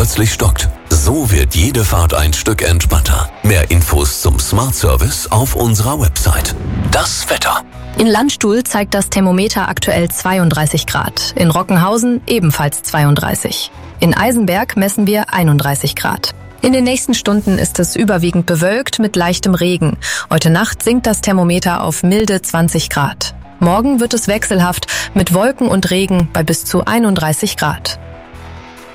plötzlich stockt. So wird jede Fahrt ein Stück entspannter. Mehr Infos zum Smart Service auf unserer Website. Das Wetter. In Landstuhl zeigt das Thermometer aktuell 32 Grad. In Rockenhausen ebenfalls 32. In Eisenberg messen wir 31 Grad. In den nächsten Stunden ist es überwiegend bewölkt mit leichtem Regen. Heute Nacht sinkt das Thermometer auf milde 20 Grad. Morgen wird es wechselhaft mit Wolken und Regen bei bis zu 31 Grad.